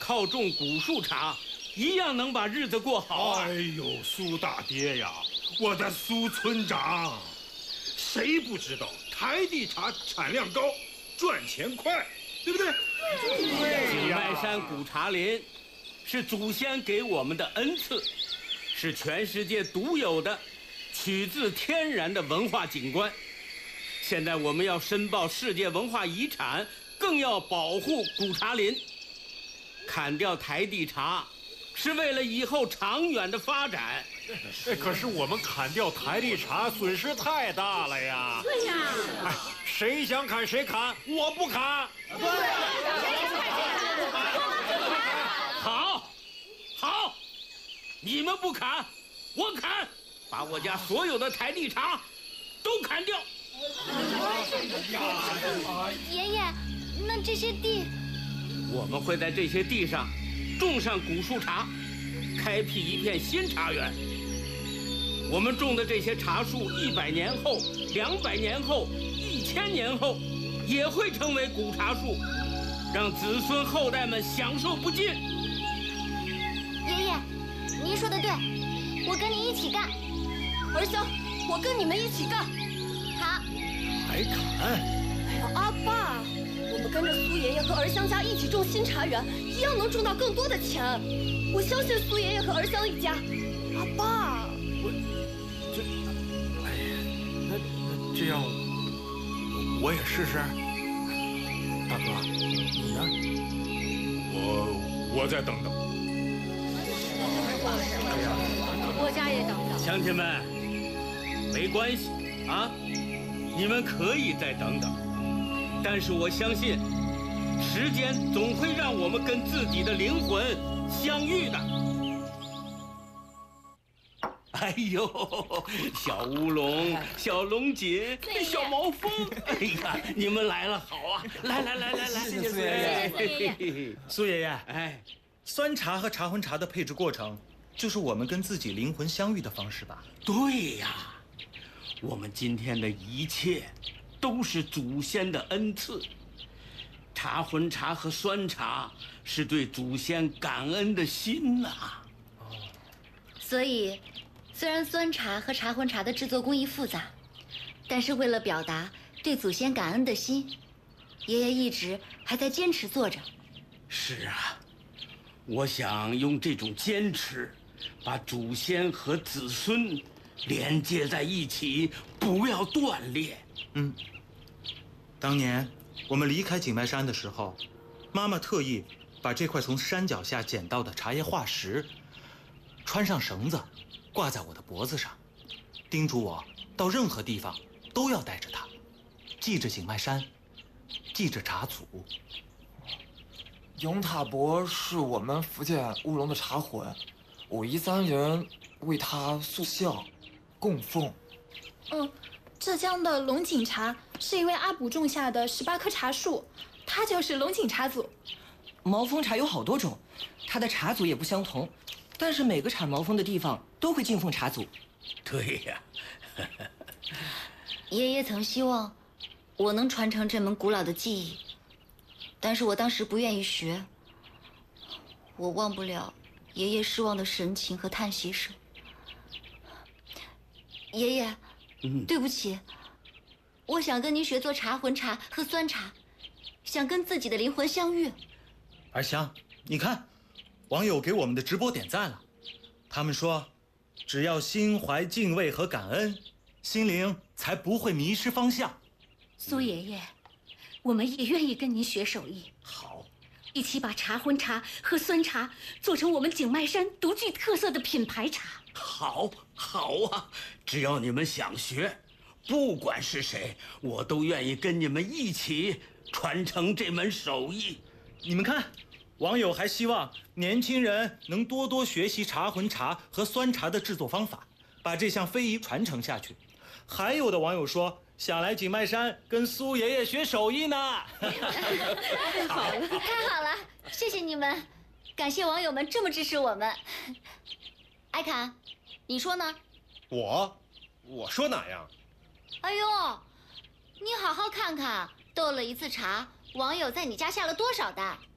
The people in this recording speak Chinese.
靠种古树茶，一样能把日子过好啊！ 哎呦，苏大爹呀，我的苏村长，谁不知道台地茶产量高，赚钱快，对不对？ 景迈山古茶林是祖先给我们的恩赐，是全世界独有的取自天然的文化景观。现在我们要申报世界文化遗产，更要保护古茶林。砍掉台地茶，是为了以后长远的发展。 可是我们砍掉台地茶，损失太大了呀！ 对呀， 哎，谁想砍谁砍，我不砍。 好，好，你们不砍，我砍，把我家所有的台地茶都砍掉。 爷爷，那这些地， 我们会在这些地上种上古树茶，开辟一片新茶园。我们种的这些茶树，100年后、200年后、1000年后，也会成为古茶树，让子孙后代们享受不尽。 爷爷，您说的对，我跟你一起干。 儿香，我跟你们一起干。 好。 还砍？ 哎呀，阿爸，我们跟着苏爷爷和儿香家一起种新茶园，一样能挣到更多的钱。我相信苏爷爷和儿香一家。阿爸， 那这样，我也试试。大哥，你呢？我再等等。 我家也等等。 乡亲们，没关系啊，你们可以再等等，但是我相信，时间总会让我们跟自己的灵魂相遇的。哎呦，小乌龙、小龙井、小毛峰，哎呀，你们来了，好啊！来， 谢谢苏爷爷。苏爷爷， 哎， 酸茶和茶荤茶的配制过程，就是我们跟自己灵魂相遇的方式吧？ 对呀，我们今天的一切都是祖先的恩赐。茶荤茶和酸茶是对祖先感恩的心呐。 所以，虽然酸茶和茶荤茶的制作工艺复杂，但是为了表达对祖先感恩的心，爷爷一直还在坚持做着。 是啊，我想用这种坚持，把祖先和子孙连接在一起，不要断裂。 当年我们离开景迈山的时候，妈妈特意把这块从山脚下捡到的茶叶化石穿上绳子，挂在我的脖子上，叮嘱我到任何地方都要带着它，记着景迈山，记着茶祖。 永塔伯是我们福建乌龙的茶魂，武夷三人为他塑像、供奉。 浙江的龙井茶是一位阿卜种下的18棵茶树，他就是龙井茶祖。 毛峰茶有好多种，它的茶祖也不相同，但是每个产毛峰的地方都会敬奉茶祖。 对呀， 爷爷曾希望我能传承这门古老的技艺，但是我当时不愿意学。我忘不了爷爷失望的神情和叹息声。爷爷，对不起，我想跟您学做茶荤茶和酸茶，想跟自己的灵魂相遇。 儿香，你看，网友给我们的直播点赞了，他们说，只要心怀敬畏和感恩，心灵才不会迷失方向。 苏爷爷，我们也愿意跟您学手艺， 好， 一起把茶荤茶和酸茶做成我们景迈山独具特色的品牌茶。 好啊！只要你们想学，不管是谁，我都愿意跟你们一起传承这门手艺。 你们看，网友还希望年轻人能多多学习茶荤茶和酸茶的制作方法，把这项非遗传承下去。还有的网友说，想来景迈山跟苏爷爷学手艺呢。 太好了，谢谢你们，感谢网友们这么支持我们。艾侃，你说呢？ 我说哪样？ 哎呦，你好好看看，斗了一次茶，网友在你家下了多少单？